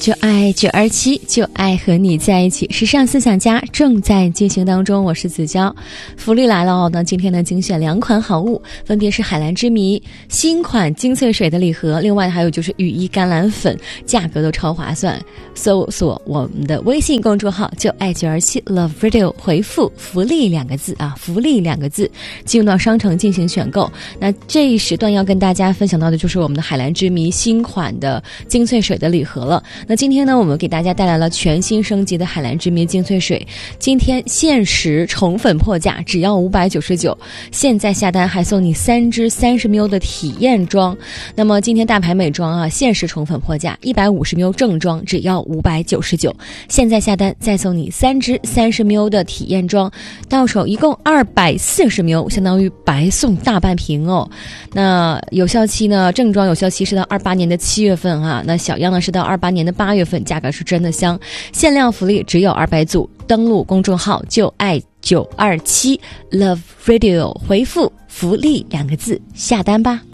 就爱927，就爱和你在一起。时尚思想家正在进行当中，我是子娇。福利来了哦！那今天呢，精选2款好物，分别是海蓝之谜新款精粹水的礼盒，另外还有就是羽衣甘蓝粉，价格都超划算。搜索我们的微信公众号就爱927 Love Radio， 回复福利2个字啊，福利2个字，进入到商城进行选购。那这一时段要跟大家分享到的就是我们的海蓝之谜新款的精粹水的礼盒了。那今天呢，我们给大家带来了全新升级的海蓝之谜精粹水，今天限时宠粉破价，只要599，现在下单还送你3支30ml的体验装。那么今天大牌美妆啊，限时宠粉破价，150ml正装只要599，现在下单再送你3支30ml的体验装，到手一共240ml，相当于白送大半瓶哦。那有效期呢，正装有效期是到28年的7月份啊，那小样呢是到28年的8月份，价格是真的香，限量福利只有200组，登录公众号就爱927 Love Radio， 回复福利2个字下单吧。